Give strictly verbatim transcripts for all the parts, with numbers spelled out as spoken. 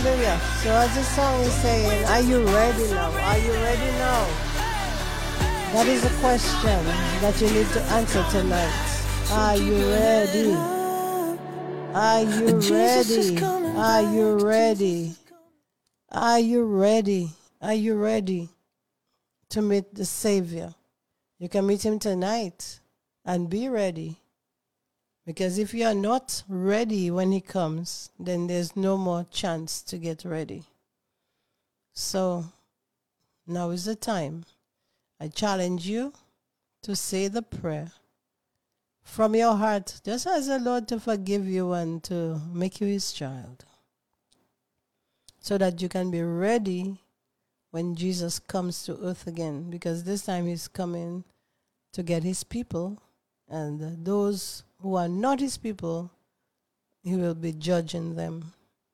Hallelujah. So as the song is saying, are you ready now? Are you ready now? That is a question that you need to answer tonight. Are you ready? Are you ready? Are you ready? Are you ready? Are you ready to meet the Savior? You can meet him tonight and be ready. Because if you are not ready when he comes, then there's no more chance to get ready. So now is the time. I challenge you to say the prayer from your heart. Just ask the Lord to forgive you and to make you his child, so that you can be ready when Jesus comes to earth again. Because this time he's coming to get his people, and those who are not his people, he will be judging them.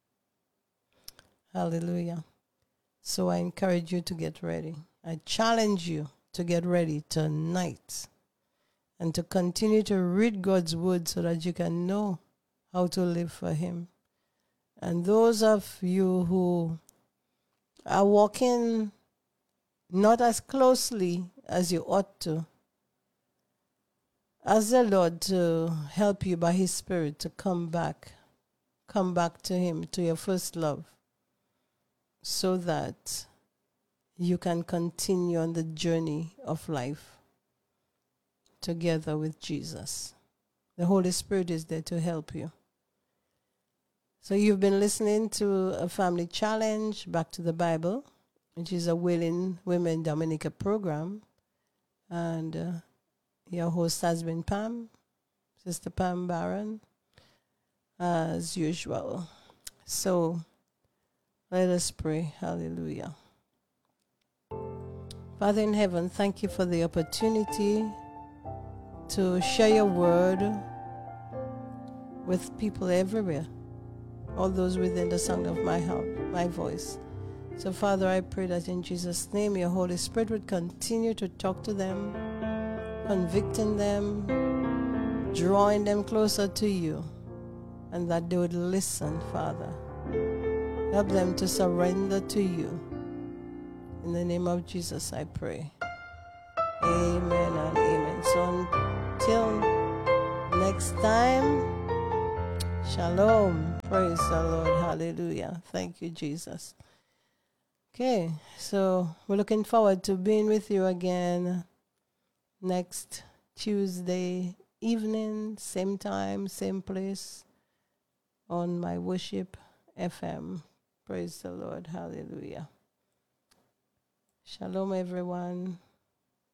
Hallelujah. So I encourage you to get ready. I challenge you to get ready tonight and to continue to read God's word so that you can know how to live for him. And those of you who are walking not as closely as you ought to, ask the Lord to help you by his Spirit to come back, come back to him, to your first love, so that you can continue on the journey of life together with Jesus. The Holy Spirit is there to help you. So you've been listening to a family challenge, Back to the Bible, which is a Willing Women Dominica program. And uh, your host has been Pam, Sister Pam Barron, as usual. So let us pray. Hallelujah. Father in heaven, thank you for the opportunity to share your word with people everywhere, all those within the sound of my heart, my voice. So Father, I pray that in Jesus' name, your Holy Spirit would continue to talk to them, convicting them, drawing them closer to you, and that they would listen, Father. Help them to surrender to you. In the name of Jesus, I pray. Amen and amen. So until next time, shalom. Praise the Lord. Hallelujah. Thank you, Jesus. Okay, so we're looking forward to being with you again next Tuesday evening, same time, same place, on my Worship F M. Praise the Lord. Hallelujah. Shalom, everyone.